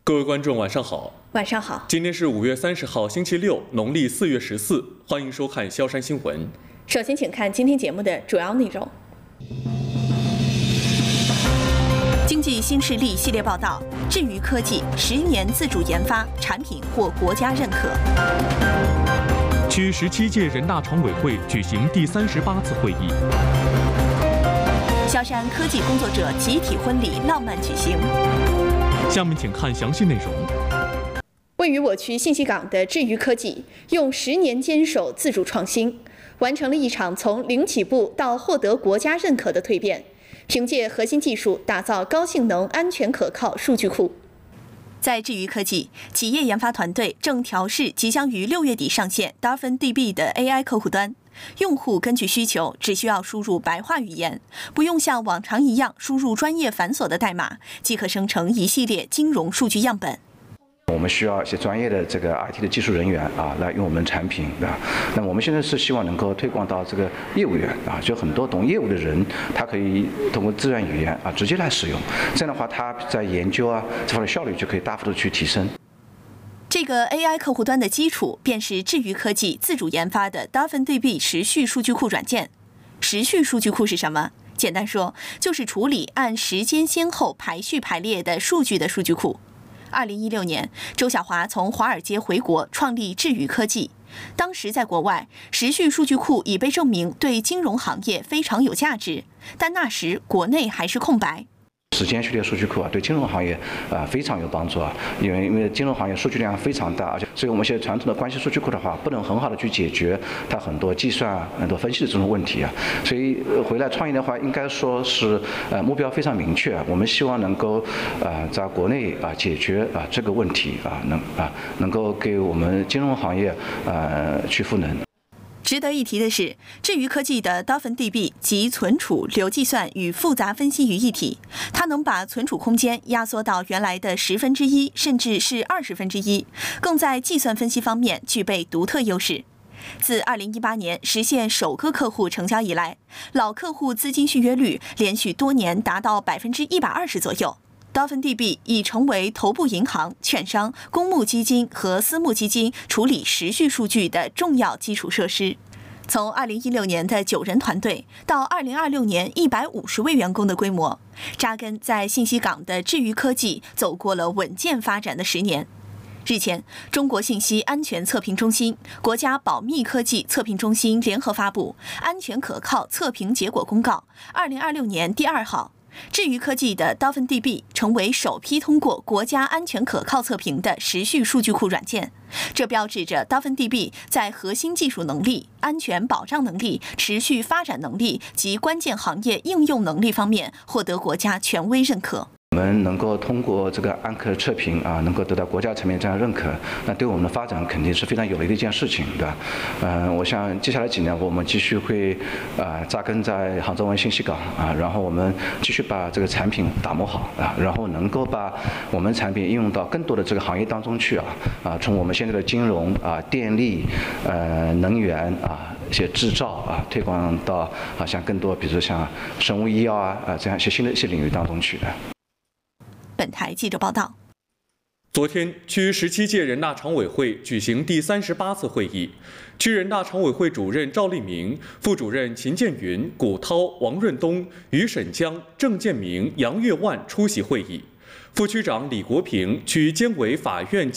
各位观众，晚上好。 晚上好。 今天是5月30号，星期六，农历4月14。欢迎收看萧山新闻。 首先，请看今天节目的主要内容。经济新势力系列报道：智余科技10年自主研发，产品获国家认可。 区17届人大常委会举行第38次会议。 萧山科技工作者集体婚礼浪漫举行。 下面请看详细内容。 位于我区信息港的智余科技，用10年坚守自主创新，完成了一场从零起步到获得国家认可的蜕变。凭借核心技术，打造高性能、安全可靠数据库。在智余科技，企业研发团队正调试即将于6月底上线 DolphinDB 的 AI 客户端。用户根据需求，只需要输入白话语言，不用像往常一样输入专业繁琐的代码，即可生成一系列金融数据样本。 我们需要一些专业的IT 的技术人员来用我们产品那么我们现在是希望能够推广到业务员就很多懂业务的人，他可以通过自然语言直接来使用，这样的话他在研究这方面效率就可以大幅度去提升。 这个 AI 客户端的基础便是智余科技自主研发的 DolphinDB 时序数据库软件。时序数据库是什么？简单说，就是处理按时间先后排序排列的数据的数据库。2016年，周小华从华尔街回国，创立智余科技。当时在国外，时序数据库已被证明对金融行业非常有价值，但那时国内还是空白。 时间序列数据库对金融行业非常有帮助因为金融行业数据量非常大，而且所以我们现在传统的关系数据库的话，不能很好的去解决它很多计算、很多分析的这种问题所以回来创业的话，应该说是目标非常明确我们希望能够在国内解决这个问题能够给我们金融行业去赋能。 值得一提的是，智余科技的 DolphinDB 集存储、流计算与复杂分析于一体，它能把存储空间压缩到原来的1/10，甚至是1/20，更在计算分析方面具备独特优势。自2018年实现首个客户成交以来，老客户资金续约率连续多年达到120%左右。DolphinDB 已成为头部银行、券商、公募基金和私募基金处理时序数据的重要基础设施。从2016年的9人团队到2026年150位员工的规模，扎根在信息港的智余科技走过了稳健发展的10年。日前，中国信息安全测评中心、国家保密科技测评中心联合发布《安全可靠测评结果公告》2026年第2号。智余科技的 DolphinDB 成为首批通过国家安全可靠测评的时序数据库软件，这标志着 DolphinDB 在核心技术能力、安全保障能力、持续发展能力及关键行业应用能力方面获得国家权威认可。 我们能够通过这个安可测评能够得到国家层面这样认可，那对我们的发展肯定是非常有利的一件事情，对吧？我想接下来几年我们继续会扎根在杭州湾信息港然后我们继续把这个产品打磨好然后能够把我们产品应用到更多的这个行业当中去从我们现在的金融电力能源一些制造推广到像更多比如像生物医药这样一些新的一些领域当中去的。 本台记者报道。 昨天，区17届人大常委会举行第38次会议，区人大常委会主任赵立明、副主任秦建云、古涛、王润东、于沈江、郑建明、杨月万出席会议，副区长李国平、区监委法院